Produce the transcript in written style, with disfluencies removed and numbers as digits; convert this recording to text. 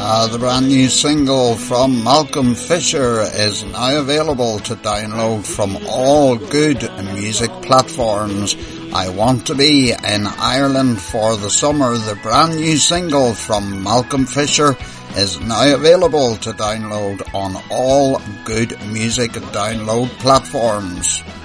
The brand new single from Malcolm Fisher is now available to download from all good music platforms. I Want to Be in Ireland for the Summer. The brand new single from Malcolm Fisher is now available to download on all good music download platforms.